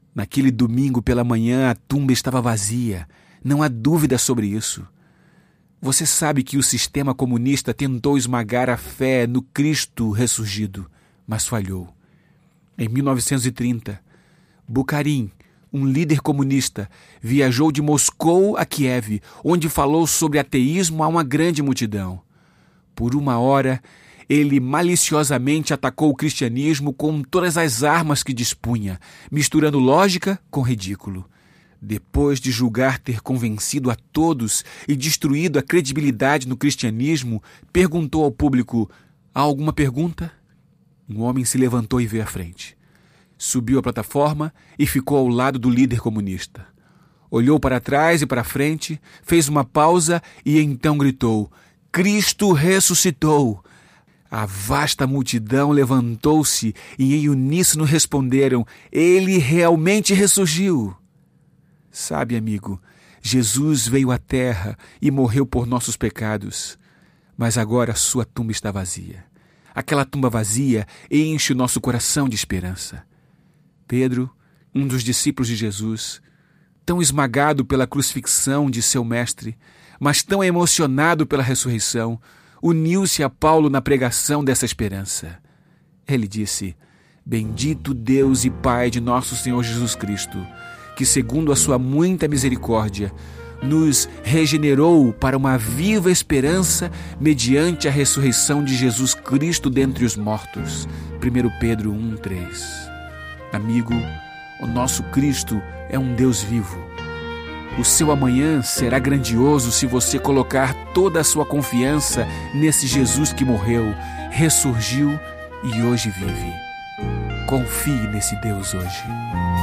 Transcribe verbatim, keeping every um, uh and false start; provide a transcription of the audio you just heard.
Naquele domingo pela manhã, a tumba estava vazia. Não há dúvida sobre isso. Você sabe que o sistema comunista tentou esmagar a fé no Cristo ressurgido, mas falhou. Em mil novecentos e trinta, Bukharin, um líder comunista, viajou de Moscou a Kiev, onde falou sobre ateísmo a uma grande multidão. Por uma hora, ele maliciosamente atacou o cristianismo com todas as armas que dispunha, misturando lógica com ridículo. Depois de julgar ter convencido a todos e destruído a credibilidade no cristianismo, perguntou ao público: há alguma pergunta? Um homem se levantou e veio à frente. Subiu à plataforma e ficou ao lado do líder comunista. Olhou para trás e para frente, fez uma pausa e então gritou: Cristo ressuscitou! A vasta multidão levantou-se e em uníssono responderam: Ele realmente ressurgiu! Sabe, amigo, Jesus veio à terra e morreu por nossos pecados, mas agora sua tumba está vazia. Aquela tumba vazia enche o nosso coração de esperança. Pedro, um dos discípulos de Jesus, tão esmagado pela crucifixão de seu mestre, mas tão emocionado pela ressurreição, uniu-se a Paulo na pregação dessa esperança. Ele disse: Bendito Deus e Pai de nosso Senhor Jesus Cristo, que segundo a sua muita misericórdia, nos regenerou para uma viva esperança mediante a ressurreição de Jesus Cristo dentre os mortos. primeiro Pedro um, três. Amigo, o nosso Cristo é um Deus vivo. O seu amanhã será grandioso se você colocar toda a sua confiança nesse Jesus que morreu, ressurgiu e hoje vive. Confie nesse Deus hoje.